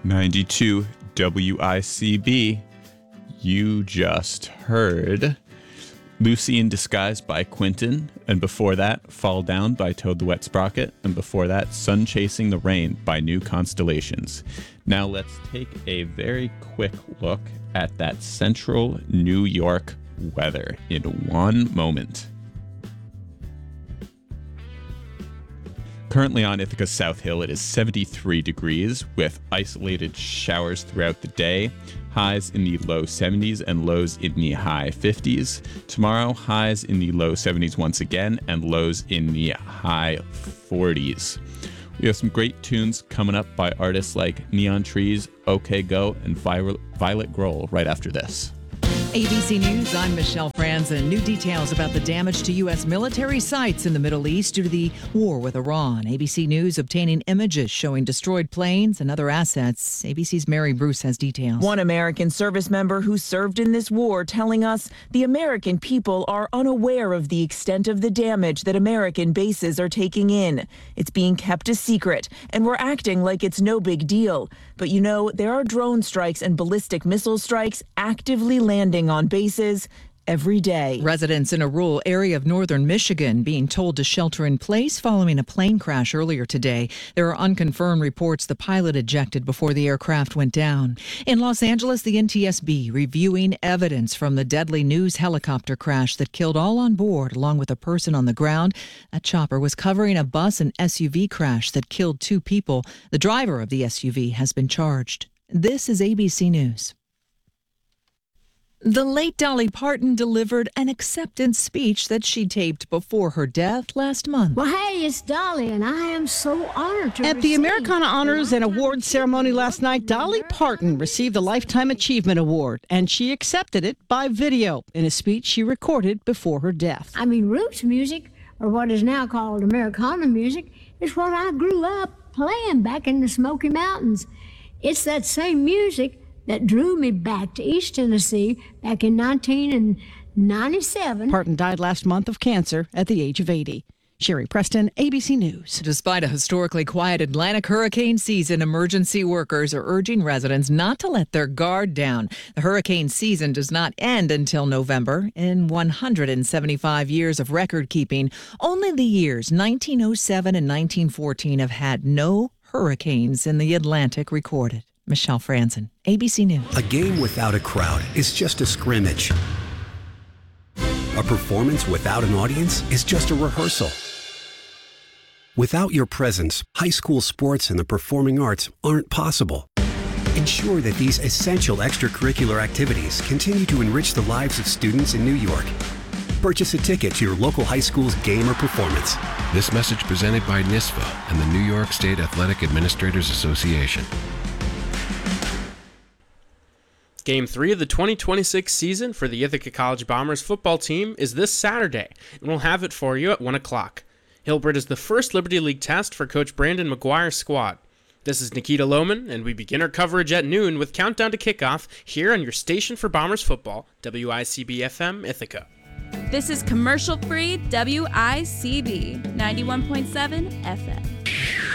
92 WICB. You just heard Lucy in Disguise by Quinton, and before that, Fall Down by Toad the Wet Sprocket, and before that, Sun Chasing the Rain by New Constellations. Now let's take a very quick look at that central New York weather in one moment. Currently on Ithaca South Hill, it is 73 degrees with isolated showers throughout the day. Highs in the low 70s and lows in the high 50s. Tomorrow, highs in the low 70s once again and lows in the high 40s. We have some great tunes coming up by artists like Neon Trees, OK Go, and Violet Grohl right after this. ABC News, I'm Michelle Franzen. New details about the damage to U.S. military sites in the Middle East due to the war with Iran. ABC News obtaining images showing destroyed planes and other assets. ABC's Mary Bruce has details. One American service member who served in this war telling us the American people are unaware of the extent of the damage that American bases are taking in. It's being kept a secret, and we're acting like it's no big deal. But you know, there are drone strikes and ballistic missile strikes actively landing on bases every day. Residents in a rural area of northern Michigan being told to shelter in place following a plane crash earlier today. There are unconfirmed reports the pilot ejected before the aircraft went down. In Los Angeles, the NTSB reviewing evidence from the deadly news helicopter crash that killed all on board, along with a person on the ground. That chopper was covering a bus and SUV crash that killed 2 people. The driver of the SUV has been charged. This is ABC News. The late Dolly Parton delivered an acceptance speech that she taped before her death last month. Well, hey, it's Dolly, and I am so honored to At the Americana Honors and Awards ceremony last night, Dolly Parton received a Lifetime Achievement Award, and she accepted it by video in a speech she recorded before her death. I mean, roots music, or what is now called Americana music, is what I grew up playing back in the Smoky Mountains. It's that same music that drew me back to East Tennessee back in 1997. Parton died last month of cancer at the age of 80. Sherry Preston, ABC News. Despite a historically quiet Atlantic hurricane season, emergency workers are urging residents not to let their guard down. The hurricane season does not end until November. In 175 years of record keeping, only the years 1907 and 1914 have had no hurricanes in the Atlantic recorded. Michelle Franzen, ABC News. A game without a crowd is just a scrimmage. A performance without an audience is just a rehearsal. Without your presence, high school sports and the performing arts aren't possible. Ensure that these essential extracurricular activities continue to enrich the lives of students in New York. Purchase a ticket to your local high school's game or performance. This message presented by NISFA and the New York State Athletic Administrators Association. Game 3 of the 2026 season for the Ithaca College Bombers football team is this Saturday, and we'll have it for you at 1 o'clock. Hillbert is the first Liberty League test for Coach Brandon McGuire's squad. This is Nikita Lohman, and we begin our coverage at noon with Countdown to Kickoff here on your station for Bombers football, WICB-FM Ithaca. This is commercial-free WICB 91.7 FM.